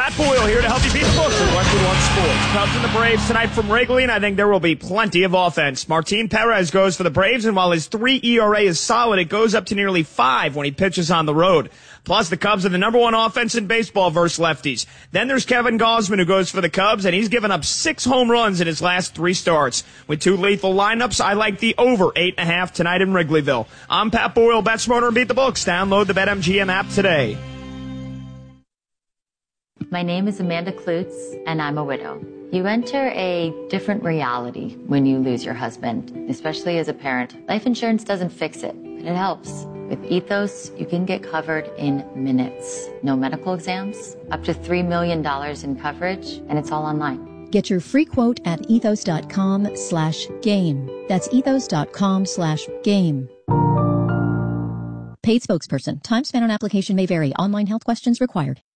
Pat Boyle here to help you beat the books with Westwood One Sports. Cubs and the Braves tonight from Wrigley, and I think there will be plenty of offense. Martin Perez goes for the Braves, and while his 3 ERA is solid, it goes up to nearly 5 when he pitches on the road. Plus, the Cubs are the number 1 offense in baseball versus lefties. Then there's Kevin Gausman, who goes for the Cubs, and he's given up 6 home runs in his last 3 starts. With 2 lethal lineups, I like the over 8.5 tonight in Wrigleyville. I'm Pat Boyle, Bet Smarter and Beat the Books. Download the BetMGM app today. My name is Amanda Klutz, and I'm a widow. You enter a different reality when you lose your husband, especially as a parent. Life insurance doesn't fix it, but it helps. With Ethos, you can get covered in minutes. No medical exams, up to $3 million in coverage, and it's all online. Get your free quote at ethos.com/game. That's ethos.com/game. Paid spokesperson. Time spent on application may vary. Online health questions required.